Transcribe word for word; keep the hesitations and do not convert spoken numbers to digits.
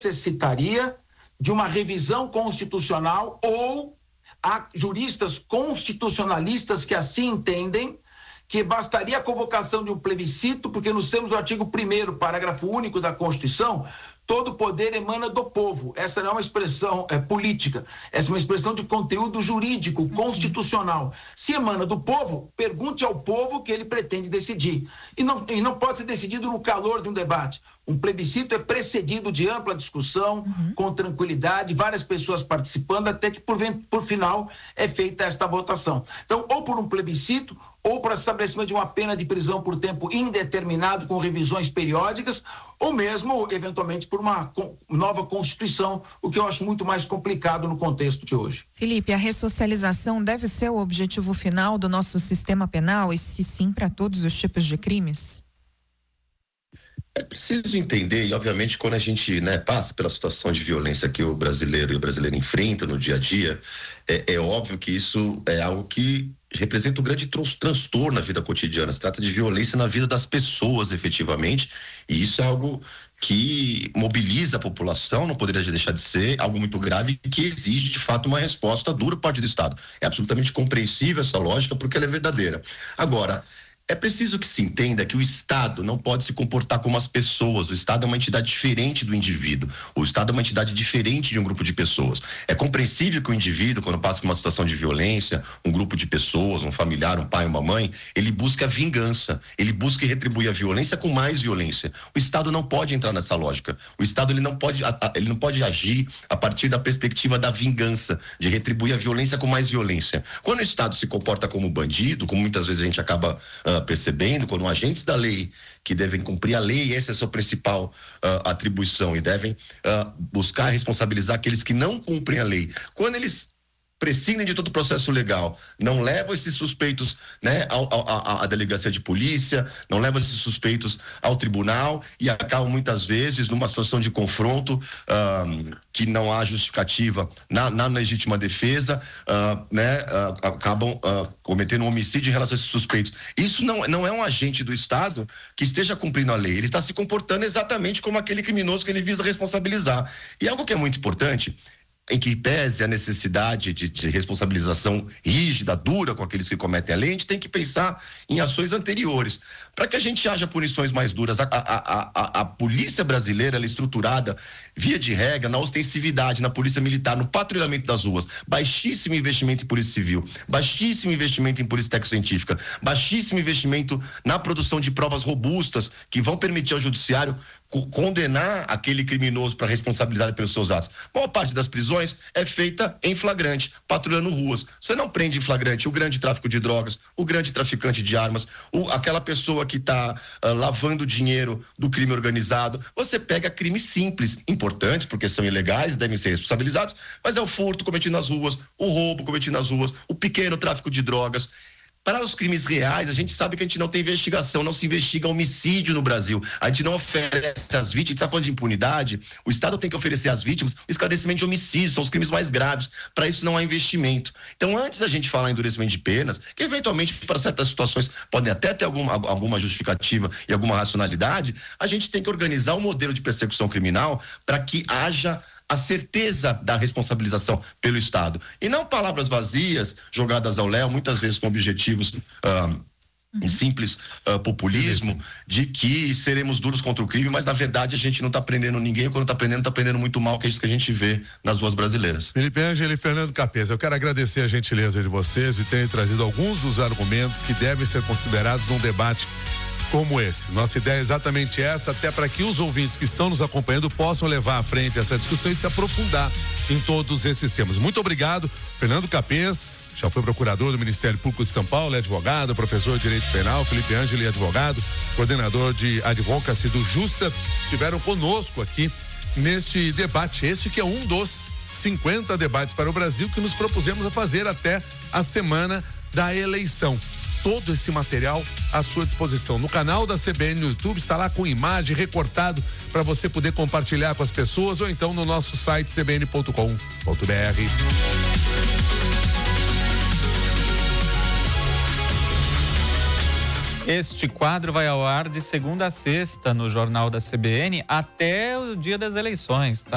necessitaria de uma revisão constitucional, ou há juristas constitucionalistas que assim entendem que bastaria a convocação de um plebiscito, porque nós temos o artigo primeiro, parágrafo único da Constituição, todo poder emana do povo. Essa não é uma expressão é, política, essa é uma expressão de conteúdo jurídico, constitucional. Se emana do povo, pergunte ao povo que ele pretende decidir. E não, e não pode ser decidido no calor de um debate. Um plebiscito é precedido de ampla discussão, uhum. com tranquilidade, várias pessoas participando, até que por, por final é feita esta votação. Então, ou por um plebiscito, ou para estabelecimento de uma pena de prisão por tempo indeterminado, com revisões periódicas, ou mesmo, eventualmente, por uma nova Constituição, o que eu acho muito mais complicado no contexto de hoje. Felipe, a ressocialização deve ser o objetivo final do nosso sistema penal, e se sim, para todos os tipos de crimes? É preciso entender, e obviamente quando a gente, né, passa pela situação de violência que o brasileiro e o brasileiro enfrentam no dia a dia, é, é óbvio que isso é algo que representa um grande trans, transtorno na vida cotidiana. Se trata de violência na vida das pessoas, efetivamente, e isso é algo que mobiliza a população, não poderia deixar de ser algo muito grave, que exige de fato uma resposta dura por parte do Estado. É absolutamente compreensível essa lógica, porque ela é verdadeira. Agora, é preciso que se entenda que o Estado não pode se comportar como as pessoas. O Estado é uma entidade diferente do indivíduo. O Estado é uma entidade diferente de um grupo de pessoas. É compreensível que o indivíduo, quando passa por uma situação de violência, um grupo de pessoas, um familiar, um pai, uma mãe, ele busca vingança. Ele busca retribuir a violência com mais violência. O Estado não pode entrar nessa lógica. O Estado ele não pode, ele não pode agir a partir da perspectiva da vingança, de retribuir a violência com mais violência. Quando o Estado se comporta como bandido, como muitas vezes a gente acaba uh, percebendo, quando agentes da lei que devem cumprir a lei, essa é a sua principal uh, atribuição, e devem uh, buscar responsabilizar aqueles que não cumprem a lei. Quando eles prescindem de todo o processo legal, não levam esses suspeitos, né, à delegacia de polícia, não levam esses suspeitos ao tribunal e acabam muitas vezes numa situação de confronto um, que não há justificativa na, na legítima defesa, uh, né, uh, acabam uh, cometendo um homicídio em relação a esses suspeitos. Isso não, não é um agente do Estado que esteja cumprindo a lei, ele está se comportando exatamente como aquele criminoso que ele visa responsabilizar. E algo que é muito importante, em que pese a necessidade de, de responsabilização rígida, dura com aqueles que cometem a lei, a gente tem que pensar em ações anteriores, para que a gente haja punições mais duras. A, a, a, a, a polícia brasileira, ela é estruturada, via de regra, na ostensividade, na polícia militar, no patrulhamento das ruas, baixíssimo investimento em polícia civil, baixíssimo investimento em polícia técnico-científica, baixíssimo investimento na produção de provas robustas, que vão permitir ao judiciário condenar aquele criminoso para responsabilizar pelos seus atos. A maior parte das prisões é feita em flagrante, patrulhando ruas. Você não prende em flagrante o grande tráfico de drogas, o grande traficante de armas, o, aquela pessoa que está uh, lavando dinheiro do crime organizado. Você pega crimes simples, importantes, porque são ilegais e devem ser responsabilizados, mas é o furto cometido nas ruas, o roubo cometido nas ruas, o pequeno tráfico de drogas. Para os crimes reais, a gente sabe que a gente não tem investigação, não se investiga homicídio no Brasil. A gente não oferece às vítimas, a gente está falando de impunidade, o Estado tem que oferecer às vítimas o esclarecimento de homicídios, são os crimes mais graves. Para isso não há investimento. Então, antes da gente falar em endurecimento de penas, que eventualmente para certas situações podem até ter alguma, alguma justificativa e alguma racionalidade, a gente tem que organizar um modelo de persecução criminal para que haja a certeza da responsabilização pelo Estado. E não palavras vazias, jogadas ao léu, muitas vezes com objetivos um, um simples uh, populismo, de que seremos duros contra o crime, mas na verdade a gente não está prendendo ninguém, quando está prendendo, está prendendo muito mal, que é isso que a gente vê nas ruas brasileiras. Felipe Ângelo e Fernando Capês, eu quero agradecer a gentileza de vocês e terem trazido alguns dos argumentos que devem ser considerados num debate como esse. Nossa ideia é exatamente essa, até para que os ouvintes que estão nos acompanhando possam levar à frente essa discussão e se aprofundar em todos esses temas. Muito obrigado, Fernando Capês, já foi procurador do Ministério Público de São Paulo, é advogado, professor de Direito Penal. Felipe Ângelo é advogado, coordenador de Advocacy do Justa, estiveram conosco aqui neste debate, este que é um dos cinquenta debates para o Brasil que nos propusemos a fazer até a semana da eleição. Todo esse material à sua disposição no canal da C B N no YouTube, está lá com imagem recortado para você poder compartilhar com as pessoas, ou então no nosso site c b n ponto com ponto b r. Este quadro vai ao ar de segunda a sexta no Jornal da C B N até o dia das eleições, tá?